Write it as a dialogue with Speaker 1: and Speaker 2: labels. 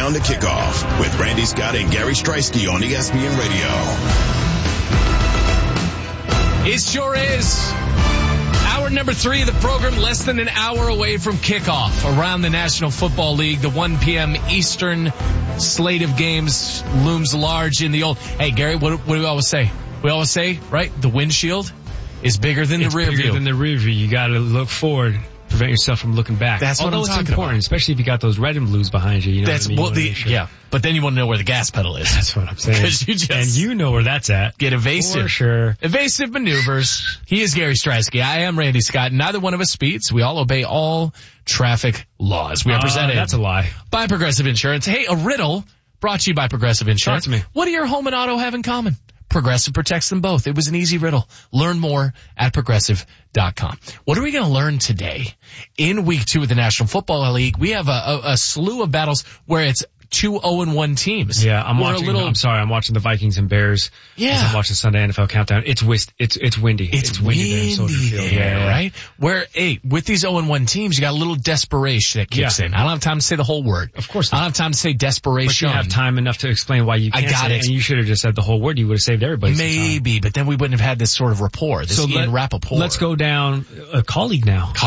Speaker 1: Countdown to Kickoff with Randy Scott and Gary Streisky on ESPN Radio.
Speaker 2: It sure is. Hour number 3 of the program, less than an hour away from kickoff around the National Football League. The 1 p.m. Eastern slate of games looms large in the old... Hey, Gary, what do we always say? We always say, right, the windshield is bigger than the rear view.
Speaker 3: Bigger than the rear view. You got to look forward. Prevent yourself from looking back.
Speaker 2: That's what I'm talking about.
Speaker 3: Although it's important, especially if you got those red and blues behind you. You know
Speaker 2: that's
Speaker 3: what I mean?
Speaker 2: Yeah, but then you want to know where the gas pedal is.
Speaker 3: That's what I'm saying.
Speaker 2: Because you just
Speaker 3: and you know where that's at.
Speaker 2: Get evasive.
Speaker 3: For sure.
Speaker 2: Evasive maneuvers. He is Gary Streisky. I am Randy Scott. Neither one of us speeds. We all obey all traffic laws. We are presented.
Speaker 3: That's a lie.
Speaker 2: By Progressive Insurance. Hey, a riddle brought to you by Progressive Insurance.
Speaker 3: Talk to me.
Speaker 2: What do your home and auto have in common? Progressive protects them both. It was an easy riddle. Learn more at Progressive.com. What are we going to learn today? In week 2 of the National Football League, we have a slew of battles where it's 2 0-1 teams.
Speaker 3: Yeah, I'm watching the Vikings and Bears.
Speaker 2: Yeah.
Speaker 3: As I'm watching Sunday NFL Countdown. It's windy.
Speaker 2: It's windy there in Soldier Field.
Speaker 3: Yeah,
Speaker 2: right? Where, hey, with these 0-1 teams, you got a little desperation that kicks in. I don't have time to say the whole word.
Speaker 3: Of course not.
Speaker 2: I don't have time to say desperation.
Speaker 3: But you have time enough to explain why you can't say it. And you should have just said the whole word. You would have saved everybody some time.
Speaker 2: Maybe, but then we wouldn't have had this sort of rapport, this Ian Rappaport.
Speaker 3: Let's go down a colleague now.